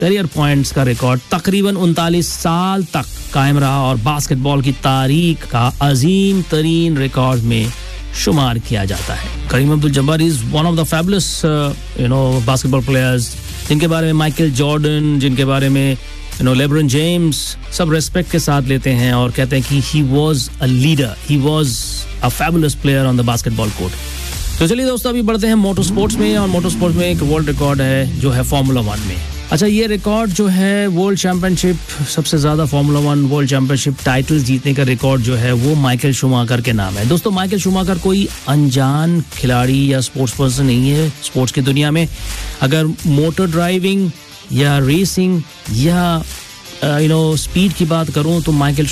Career points का record तकरीबन 39 साल तक कायम रहा और बास्केटबॉल की तारीख का अजीम तरीन रिकॉर्ड में शुमार किया जाता है। करीम Abdul Jabbar is one of the fabulous basketball players, जिनके बारे में माइकल जॉर्डन, जिनके बारे में लेब्रॉन जेम्स सब रेस्पेक्ट के साथ लेते हैं और कहते हैं कि he was a leader, he was a fabulous player on the basketball court. तो चलिए दोस्तों, अभी बढ़ते हैं मोटर स्पोर्ट्स में, और मोटर स्पोर्ट्स में एक वर्ल्ड रिकॉर्ड है जो है फार्मूला 1 में। अच्छा, ये रिकॉर्ड जो है वर्ल्ड चैंपियनशिप, सबसे ज्यादा फार्मूला 1 वर्ल्ड चैंपियनशिप टाइटल्स जीतने का रिकॉर्ड जो है वो माइकल शूमाकर के नाम है। दोस्तों, माइकल शूमाकर कोई अनजान खिलाड़ी या स्पोर्ट्स पर्सन नहीं है स्पोर्ट्स की दुनिया में। अगर मोटर ड्राइविंग या रेसिंग या स्पीड की बात करूं तो माइकल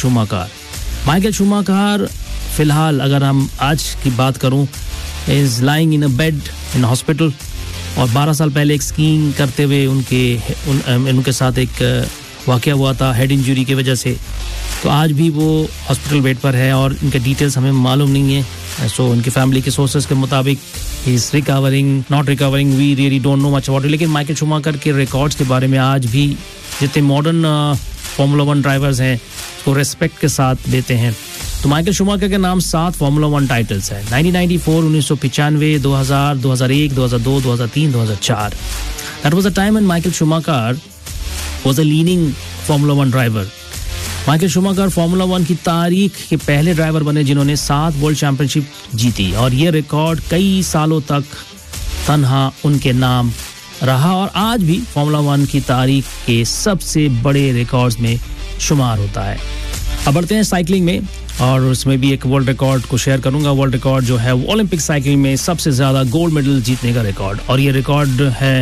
शूमाकर फिलहाल अगर हम आज की बात करूं is lying in a bed in hospital, और 12 साल पहले एक स्कीइंग करते हुए उनके साथ एक वाकया हुआ था हेड इंजरी की वजह से। तो आज भी वो हॉस्पिटल बेड पर है और इनके डिटेल्स हमें मालूम नहीं है। सो उनकी फैमिली के सोर्सेज के मुताबिक he is recovering, not recovering, we really don't know much about it. लेकिन माइकल शूमाकर के रिकॉर्ड्स के बारे में आज भी जितने मॉडर्न फार्मूला 1 ड्राइवर्स हैं वो रेस्पेक्ट के साथ लेते हैं। तो माइकल शूमाकर के नाम 7 फार्मूला 1 टाइटल्स हैं, 1994, 1995, 2000, 2001, 2002, 2003, 2004। That was the time when Michael Schumacher was a leading Formula 1 driver. Michael Schumacher formula 1 की तारीख के पहले ड्राइवर बने जिन्होंने 7 वर्ल्ड चैंपियनशिप जीती, और ये रिकॉर्ड कई सालों तक तन्हा उनके नाम रहा और आज भी फार्मूला 1 की तारीख के सबसे बड़े रिकॉर्ड्स में शुमार होता है। अब बढ़ते हैं साइकिलिंग में, और उसमें भी एक वर्ल्ड रिकॉर्ड को शेयर करूंगा। वर्ल्ड रिकॉर्ड जो है ओलंपिक साइकिलिंग में सबसे ज्यादा गोल्ड मेडल जीतने का रिकॉर्ड, और ये रिकॉर्ड है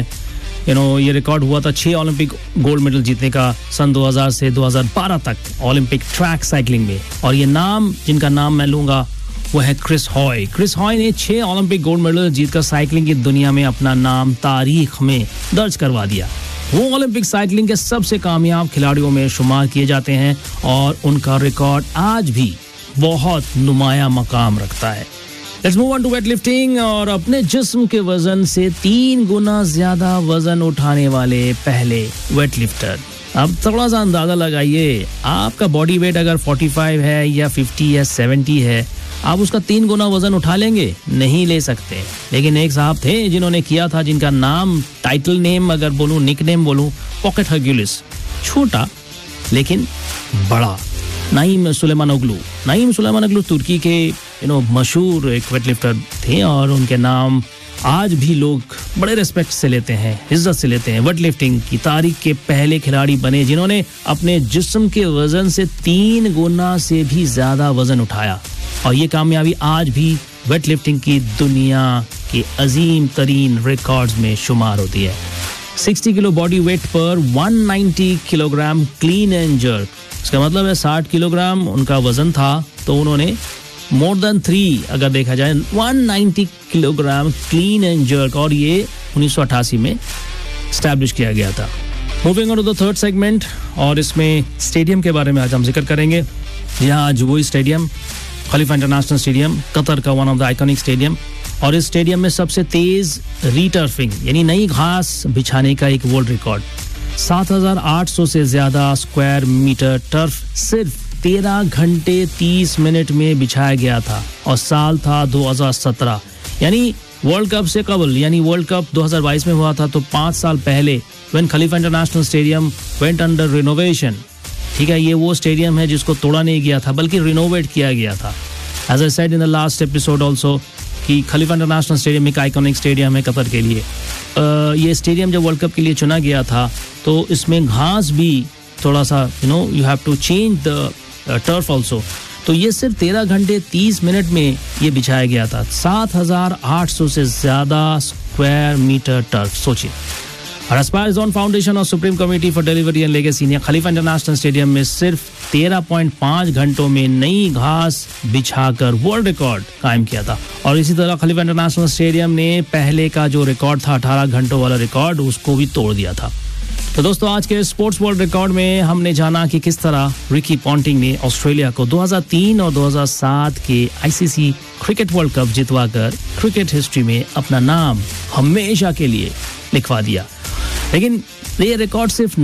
ये रिकॉर्ड हुआ था 6 ओलंपिक गोल्ड मेडल जीतने का सन 2000 से 2012 तक ओलंपिक ट्रैक साइकिलिंग में। और ये नाम, जिनका नाम मैं लूंगा, वो है क्रिस हॉय। क्रिस हॉय ने 6 ओलंपिक गोल्ड मेडल जीतकर साइकिलिंग की दुनिया में अपना नाम तारीख में दर्ज करवा दिया। वो ओलंपिक साइकिलिंग के सबसे कामयाब खिलाड़ियों में शुमार किए जाते हैं और उनका रिकॉर्ड आज भी बहुत नुमाया मकाम रखता है। Let's move on to weight lifting, और अपने जिस्म के वजन से 3 गुना ज्यादा वजन उठाने वाले पहले वेट लिफ्टर। अब थोड़ा सा अंदाजा लगाइए, आपका बॉडी वेट अगर 45 है या 50 या 70 है, आप उसका 3 गुना वजन उठा लेंगे? नहीं ले सकते। लेकिन एक साहब थे जिन्होंने किया था, जिनका नाम, टाइटल नेम अगर बोलूं, निक नेम बोलूं, पॉकेट हर्क्यूलिस। छोटा लेकिन बड़ा, नईम सुलेमानोग्लू तुर्की के मशहूर एक वेटलिफ्टर थे, और उनके नाम आज भी लोग बड़े रिस्पेक्ट से लेते हैं, इज्जत से लेते हैं। वेटलिफ्टिंग की तारीख के पहले खिलाड़ी बने जिन्होंने अपने जिस्म के वजन से 3 गुना से भी ज्यादा वजन उठाया, और ये कामयाबी आज भी वेटलिफ्टिंग की दुनिया के अजीम तरीन रिकॉर्ड्स में शुमार होती है। 60 किलो बॉडी वेट पर 190 किलोग्राम क्लीन एंड जर्क, इसका मतलब है 60 किलोग्राम उनका वजन था, तो उन्होंने मोर देन 3, अगर देखा जाए 190 किलोग्राम क्लीन एंड जर्क, और ये 1988 में स्टैब्लिश किया गया था। Moving on to the third segment, और इसमें स्टेडियम के बारे में आज हम जिक्र करेंगे। यहाँ आज वही स्टेडियम, खलीफा इंटरनेशनल स्टेडियम, कतर का one of the iconic stadium, और इस स्टेडियम में सबसे तेज रीटर्फिंग यानी नई घास बिछाने का एक वर्ल्ड रिकॉर्ड। 7,800 से ज्यादा स्क्वायर मीटर टर्फ सिर्फ 13 घंटे 30 मिनट में बिछाया गया था, और साल था 2017, यानी वर्ल्ड कप से कबल, यानी वर्ल्ड कप 2022 में हुआ था, तो 5 साल पहले when Khalifa international stadium went under renovation. ठीक है, ये वो स्टेडियम है जिसको तोड़ा नहीं गया था बल्कि रिनोवेट किया गया था। As I said in the last episode also कि खलीफा इंटरनेशनल स्टेडियम एक आइकॉनिक स्टेडियम है कतर के लिए। ये स्टेडियम जब वर्ल्ड कप के लिए चुना गया था, तो इसमें घास भी थोड़ा सा you have to change the turf also, तो ये सिर्फ 13 घंटे 30 मिनट में ये बिछाया गया था। 7,800 से ज्यादा स्क्वायर मीटर टर्फ, सोचिए। और एस्पायर जोन फाउंडेशन और supreme committee for delivery and legacy ने खलीफा इंटरनेशनल स्टेडियम में सिर्फ 13.5 घंटों में नई घास बिछाकर वर्ल्ड रिकॉर्ड कायम किया था। और इसी तरह खलीफा इंटरनेशनल स्टेडियम ने पहले का जो रिकॉर्ड था 18 घंटों वाला रिकॉर्ड, उसको भी तोड़ दिया था। तो दोस्तों, आज के स्पोर्ट्स वर्ल्ड रिकॉर्ड में हमने जाना कि किस तरह रिकी पॉन्टिंग ने ऑस्ट्रेलिया को 2003 और 2007 के ICC cricket world cup जितवाकर cricket history में अपना नाम हमेशा के लिए लिखवा दिया। लेकिन ये रिकॉर्ड सिर्फ